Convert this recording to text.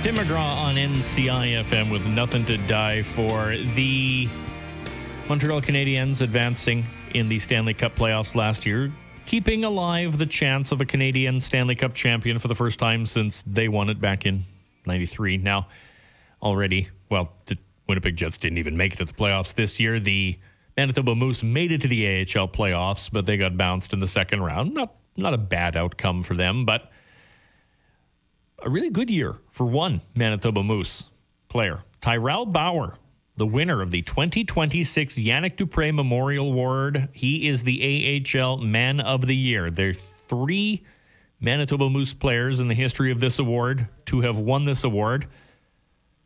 Tim McGraw on NCIFM with Nothing to Die For. The Montreal Canadiens advancing in the Stanley Cup playoffs last year, keeping alive the chance of a Canadian Stanley Cup champion for the first time since they won it back in 93. Now, already, well, the Winnipeg Jets didn't even make it to the playoffs this year. The Manitoba Moose made it to the AHL playoffs, but they got bounced in the second round. Not a bad outcome for them, but a really good year for one Manitoba Moose player. Tyrell Bauer, the winner of the 2026 Yannick Dupre Memorial Award. He is the AHL Man of the Year. There are three Manitoba Moose players in the history of this award to have won this award.